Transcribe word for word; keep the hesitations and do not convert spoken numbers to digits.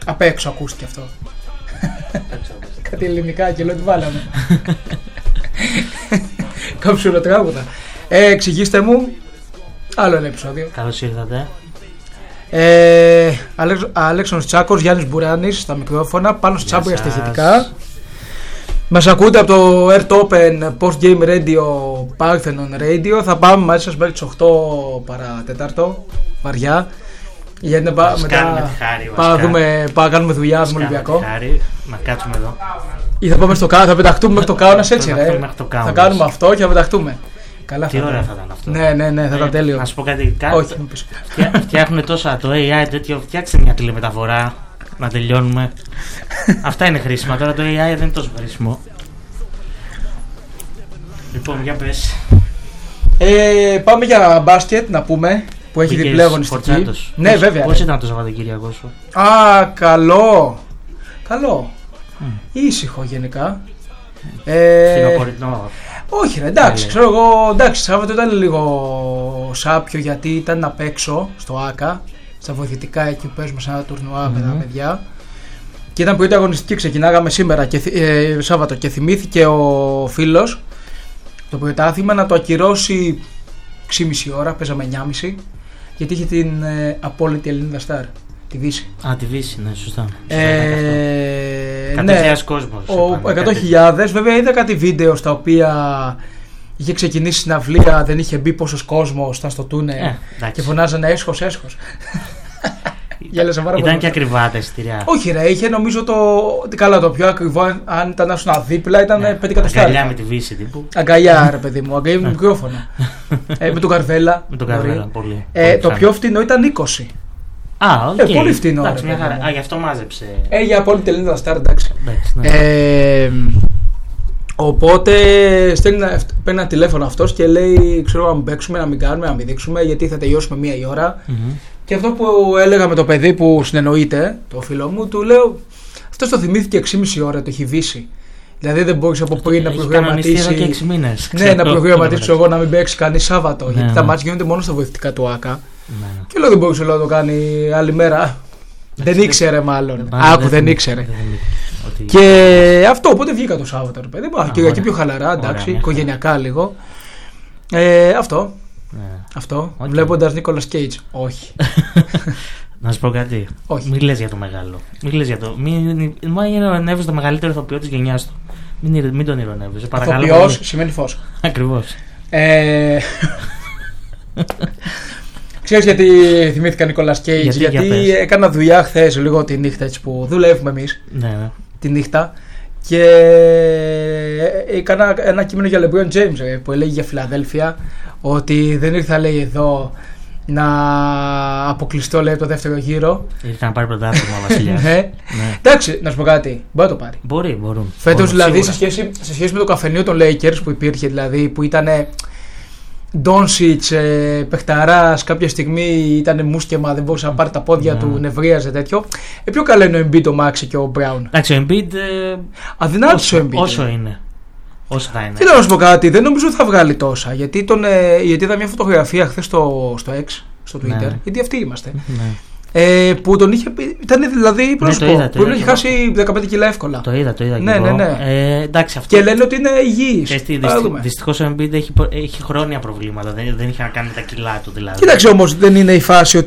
Απ' έξω ακούστηκε αυτό. Κάτι ελληνικά και λέω τι βάλαμε. Κόψουλο τραγούδα. Ε, εξηγήστε μου. Άλλο ένα επεισόδιο. Καλώς ήρθατε. Ε, Αλέξανδρος Τσάκος, Γιάννης Μπουράνης στα μικρόφωνα, πάνω στο Τσάμπρια στα ηχητικά. Μας ακούτε από το Air Open Post Game Radio, Parthenon Radio. Θα πάμε μαζί σας μέχρι τις οκτώ παρά τέταρτο, βαριά. Γιατί να πάμε μετά. Πάμε να κάνουμε δουλειά με Ολυμπιακό. Να κάτσουμε εδώ. Ή θα πάμε στο Κάουνας, θα πεταχτούμε μέχρι το Κάουνας έτσι, ρε. Θα κάνουμε αυτό και θα πεταχτούμε. Καλά, τι ωραία θα ήταν αυτό. Ναι, ναι, ναι, θα ήταν τέλειο. Να σου πω κάτι. Όχι, φτιάχνουν τόσα το έι άι τέτοιο. Φτιάξτε μια τηλεμεταφορά να τελειώνουμε. Αυτά είναι χρήσιμα. Τώρα το έι άι δεν είναι τόσο χρήσιμο. Λοιπόν, για πες. Ε, πάμε για μπάσκετ να πούμε. Που έχει διπλή αγωνιστική. Ναι, πώς, βέβαια. Πώς ήταν το Σαββατοκύριακο σου? Α, καλό. Καλό. Mm. Ήσυχο γενικά. Φθινοπορεινό. Όχι, ρε, εντάξει, ξέρω εγώ. Εντάξει, Σάββατο ήταν λίγο σάπιο γιατί ήταν απ' έξω στο ΆΚΑ. Στα βοηθητικά εκεί που παίζουμε σε ένα τουρνουά mm-hmm. με τα παιδιά. Και ήταν πρώτη αγωνιστική. Ξεκινάγαμε σήμερα και, ε, Σάββατο και θυμήθηκε ο φίλος το πρωτάθλημα να το ακυρώσει έξι και μισή ώρα. Παίζαμε εννιά και μισή γιατί είχε την ε, απόλυτη Ελληνίδα Σταρ. Τη Δύση. Α, τη Δύση, ναι, σωστά. Ε, εκατό χιλιάδες κόσμος. εκατό χιλιάδες, βέβαια είδα κάτι βίντεο στα οποία είχε ξεκινήσει συναυλία, δεν είχε μπει πόσος κόσμος, ήταν στο τούνελ ε, και φωνάζανε έσχος, έσχος. Ήταν και ακριβά τα εισιτήρια. Όχι, ρε, είχε νομίζω το. Καλά, το πιο ακριβό, αν ήταν να ήσουν δίπλα, ήταν ναι, πέντε εκατοστά. Αγκαλιά με τη Δύση τύπου. Αγκαλιά, ρε παιδί μου, αγκαλιά με το μικρόφωνο. ε, με τον Καρβέλα. Με τον Καρβέλα, πολύ. Ε, πολύ το πιο φτηνό ήταν είκοσι. Α, οκ. Okay. Ε, πολύ φτηνό. Εντάξει, μια χαρά. Α, γι' αυτό μάζεψε. Ε, για απόλυτη Ελληνίδα Σταρ, εντάξει. ναι. ε, οπότε στέλνει παίρνει ένα τηλέφωνο αυτός και λέει: ξέρω, να μην παίξουμε, να μην κάνουμε, να μην δείξουμε, γιατί θα τελειώσουμε μία η ώρα. Mm-hmm. Και αυτό που έλεγα με το παιδί που συνεννοείται, το φίλο μου, του λέω: αυτό το θυμήθηκε έξι και μισή ώρα, το έχει βύσει. Δηλαδή δεν μπορείς από πριν να προγραμματίσει. Και έξι μήνες, ναι, να προγραμματίσει εγώ να μην παίξει κανεί Σάββατο. Ναι, γιατί ναι. τα μάτια γίνονται μόνο στα βοηθητικά του ΆΚΑ. Ναι. Και λέω: δεν μπορούσε να το κάνει άλλη μέρα. Δεν ήξερε μάλλον. Άκου, δεν ήξερε. Και αυτό, οπότε βγήκα το Σάββατο, ρε παιδί μου. Κυριακή πιο χαλαρά, εντάξει, οικογενειακά λίγο. Αυτό. Αυτό. Βλέποντας Νίκολας Κέιτζ. Όχι. Να σου πω κάτι. Όχι. Μην λες για το μεγάλο. Μην λες για το. Μην ειρωνεύεις το μεγαλύτερο ηθοποιό της γενιάς του. Μην, μην τον ειρωνεύεις. Ηθοποιός σημαίνει φως. Ακριβώς. Ε... Ξέρεις γιατί θυμήθηκα Νίκολας Κέιτζ? Γιατί, γιατί έκανα δουλειά χθες λίγο τη νύχτα έτσι που δουλεύουμε εμείς. Ναι, ναι. Τη νύχτα. Και έκανα ένα κείμενο για LeBron James που έλεγε για Φιλαδέλφια ότι δεν ήρθα, λέει, εδώ να αποκλειστώ, λέει, το δεύτερο γύρο. Ήρθα να πάρει πρωτάθλημα ο Βασιλιάς. ναι. ναι. Εντάξει, να σου πω κάτι. Μπορεί να το πάρει. Μπορεί, μπορούν. Φέτος δηλαδή σε σχέση, σε σχέση με το καφενείο των Lakers που υπήρχε, δηλαδή που ήταν Ντόνσιτς, ε, παιχταράς, κάποια στιγμή ήταν μουσκεμα, δεν μπορούσε να πάρει τα πόδια yeah. του, νευρίαζε τέτοιο. Ε, πιο καλά είναι ο Embiid, ο Μάξι και ο Brown. Εντάξει, ο Embiid. Ε, αδυνάτησε ο Embiid. Όσο είναι. Όσο θα είναι. Και να σου πω κάτι, δεν νομίζω ότι θα βγάλει τόσα. Γιατί, τον, ε, γιατί είδα μια φωτογραφία χθες στο, στο X, στο Twitter, ναι. γιατί αυτοί είμαστε. Ναι. Ε, που τον είχε πει, ήταν δηλαδή πρόσωπο ναι, που είχε χάσει δεκαπέντε κιλά εύκολα. Το είδα, το είδα. Ναι, ναι, ναι. Ε, εντάξει, αυτό... Και λένε ότι είναι υγιής. Δυστυχώς ο Embiid έχει, έχει χρόνια προβλήματα. Δεν, δεν είχε να κάνει τα κιλά του δηλαδή. Κοίταξε όμως, δεν είναι η φάση ότι